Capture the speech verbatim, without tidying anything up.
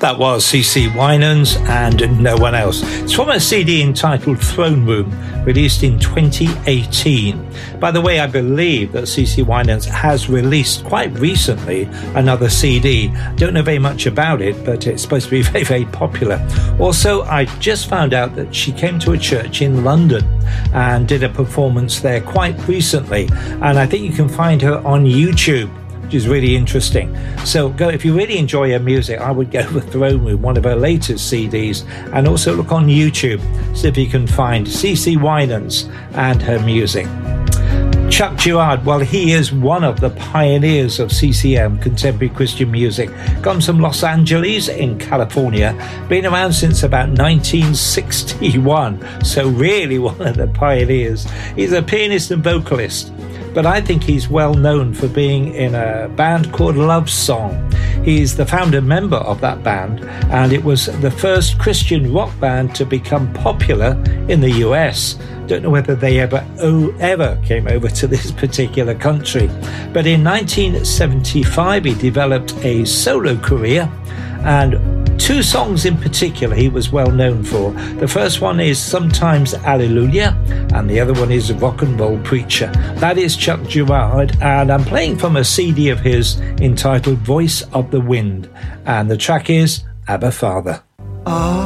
That was C C Winans and No One Else. It's from a C D entitled Throne Room, released in twenty eighteen. By the way, I believe that C C Winans has released quite recently another C D. Don't know very much about it, but it's supposed to be very, very popular. Also, I just found out that she came to a church in London and did a performance there quite recently. And I think you can find her on YouTube, which is really interesting. So go, if you really enjoy her music, I would go with Throne Room, one of her latest C Ds, and also look on YouTube, see if you can find C C Winans and her music. Chuck Girard, well, he is one of the pioneers of C C M, contemporary Christian music. Comes from Los Angeles in California, been around since about nineteen sixty-one, so really one of the pioneers. He's a pianist and vocalist, but I think he's well known for being in a band called Love Song. He's the founder member of that band, and it was the first Christian rock band to become popular in the U S. Don't know whether they ever oh, ever came over to this particular country. But in nineteen seventy-five, he developed a solo career, and two songs in particular he was well known for. The first one is Sometimes Alleluia, and the other one is Rock and Roll Preacher. That is Chuck Girard, and I'm playing from a C D of his entitled Voice of the Wind, and the track is Abba Father. Oh.